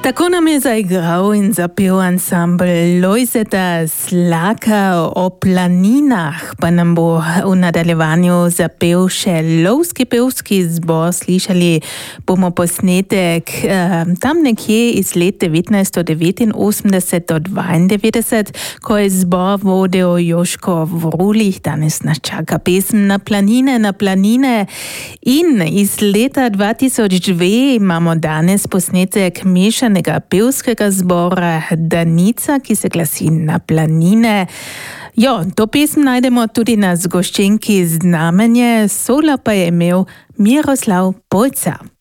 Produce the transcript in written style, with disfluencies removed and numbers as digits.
Tako nam je zaigral in zapel ansambl Lojzeta Slaka o planinah, pa nam bo v nadaljevanju zapel še lovski pevski zbor. Slišali bomo posnetek tam nekje iz let 1989 do 92, ko je zbor vodil Joško Vrulih. Danes nas čaka pesem Na planine. In iz leta 2002 imamo danes posnetek mešanega pevskega zbora Danica, ki se glasi Na planine. Jo, to pesem najdemo tudi na zgoščenki Znamenje, sola pa je imel Miroslav Polca.